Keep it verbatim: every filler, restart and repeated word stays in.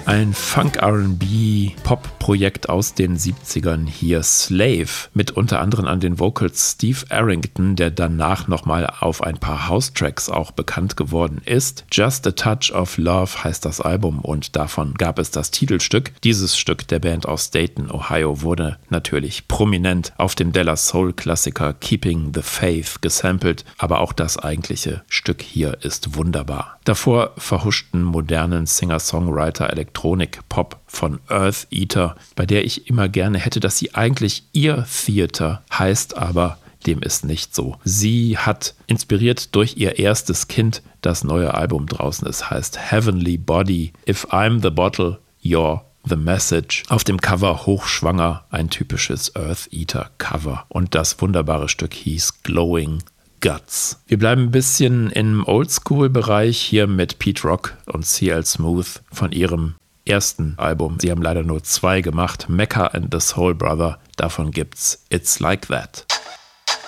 Ein Funk-R and B-Pop-Projekt aus den siebzigern, hier Slave, mit unter anderem an den Vocals Steve Arrington, der danach nochmal auf ein paar House-Tracks auch bekannt geworden ist. Just a Touch of Love heißt das Album und davon gab es das Titelstück. Dieses Stück der Band aus Dayton, Ohio, wurde natürlich prominent auf dem Della Soul-Klassiker Keeping the Faith gesampelt, aber auch das eigentliche Stück hier ist wunderbar. Davor verhuschten modernen Singer-Songwriter Elektronik-Pop von Earth Eater, bei der ich immer gerne hätte, dass sie eigentlich Ear Theater heißt, aber dem ist nicht so. Sie hat, inspiriert durch ihr erstes Kind, das neue Album draußen ist, heißt Heavenly Body, If I'm the Bottle, You're The Message. Auf dem Cover hochschwanger, ein typisches Earth Eater Cover. Und das wunderbare Stück hieß Glowing Guts. Wir bleiben ein bisschen im Oldschool-Bereich hier mit Pete Rock und C L Smooth von ihrem ersten Album. Sie haben leider nur zwei gemacht, Mecca and the Soul Brother. Davon gibt's It's Like That.